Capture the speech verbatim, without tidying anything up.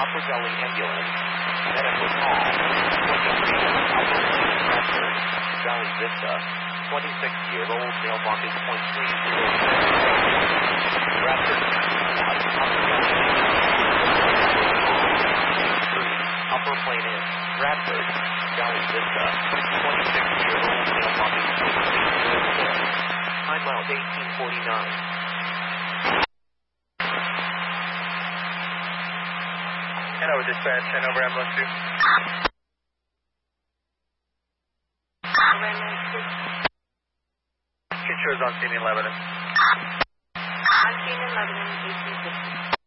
Upper Delhi ambulance, medical call, twenty-three, Upper Bradford, Valley Vista, twenty-six-year-old male markings point three zero six, Bradford, Upper Delhi, three, Upper Plain Inn, Bradford, Valley Vista, twenty-six-year-old male markings point three zero six, time out eighteen forty-nine. Hanover dispatch, Hanover ambulance two. Kid shows on scene eleven. On scene eleven, eighteen fifty.